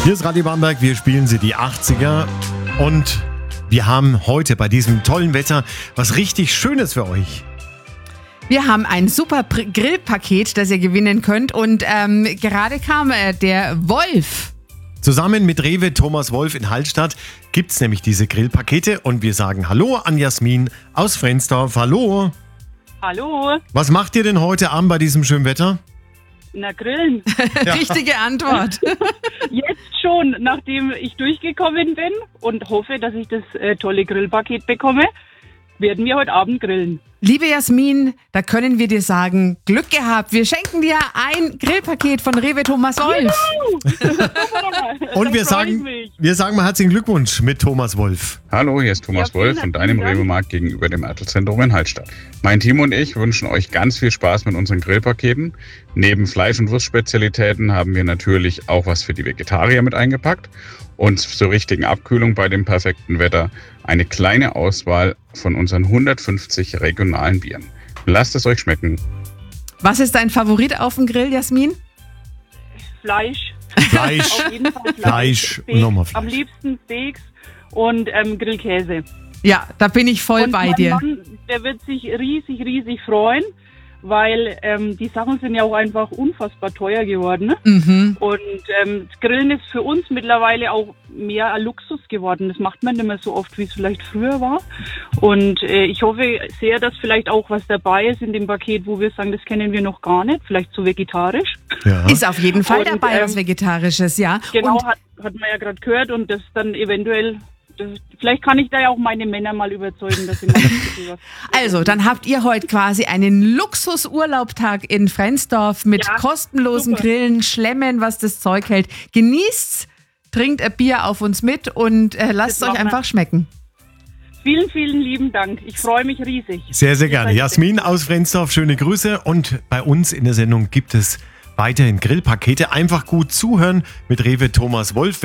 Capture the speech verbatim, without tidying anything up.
Hier ist Radio Bamberg, wir spielen sie die achtziger und wir haben heute bei diesem tollen Wetter was richtig Schönes für euch. Wir haben ein super Pr- Grillpaket, das ihr gewinnen könnt und ähm, gerade kam äh, der Wolf. Zusammen mit Rewe Thomas Wolf in Hallstatt gibt es nämlich diese Grillpakete und wir sagen Hallo an Jasmin aus Frensdorf. Hallo. Hallo, Was macht ihr denn heute Abend bei diesem schönen Wetter? na grillen. Richtige Antwort. Jetzt schon, nachdem ich durchgekommen bin und hoffe, dass ich das äh, tolle Grillpaket bekomme, werden wir heute Abend grillen. Liebe Jasmin, da können wir dir sagen, Glück gehabt. Wir schenken dir ein Grillpaket von Rewe Thomas Wolf. Und wir Da freu ich sagen, mich. wir sagen mal herzlichen Glückwunsch mit Thomas Wolf. Hallo, hier ist Thomas Ja, vielen Wolf von deinem herzlichen Dank. Rewe-Markt gegenüber dem Ertelzentrum in Hallstatt. Mein Team und ich wünschen euch ganz viel Spaß mit unseren Grillpaketen. Neben Fleisch- und Wurstspezialitäten haben wir natürlich auch was für die Vegetarier mit eingepackt. Und zur richtigen Abkühlung bei dem perfekten Wetter eine kleine Auswahl von unseren hundertfünfzig regionalen Bieren. Lasst es euch schmecken. Was ist dein Favorit auf dem Grill, Jasmin? Fleisch. Fleisch. Auf jeden Fall Fleisch. Fleisch und Steaks, nochmal Fleisch. Am liebsten Steaks und ähm, Grillkäse. Ja, da bin ich voll und bei mein dir. Mann, der wird sich riesig, riesig freuen, weil ähm, die Sachen sind ja auch einfach unfassbar teuer geworden. Ne? Mhm. Und ähm, das Grillen ist für uns mittlerweile auch mehr ein Luxus geworden. Das macht man nicht mehr so oft, wie es vielleicht früher war. Und äh, ich hoffe sehr, dass vielleicht auch was dabei ist in dem Paket, wo wir sagen, das kennen wir noch gar nicht. Vielleicht so vegetarisch. Ja. Ist auf jeden Fall Und, dabei ähm, was Vegetarisches, ja. Genau, Und hat, hat man ja gerade gehört. Und das dann eventuell... Das, vielleicht kann ich da ja auch meine Männer mal überzeugen, dass sie mal ein bisschen was... also, dann habt ihr heute quasi einen Luxusurlaubtag in Frensdorf mit Ja, kostenlosen super. Grillen, Schlemmen, was das Zeug hält. Genießt's, trinkt ein Bier auf uns mit und äh, lasst es Das euch machen wir. einfach schmecken. Vielen, vielen lieben Dank. Ich freue mich riesig. Sehr, sehr gerne. Ihr seid Jasmin aus Frensdorf, schöne Grüße. Und bei uns in der Sendung gibt es weiterhin Grillpakete. Einfach gut zuhören mit Rewe Thomas Wolf.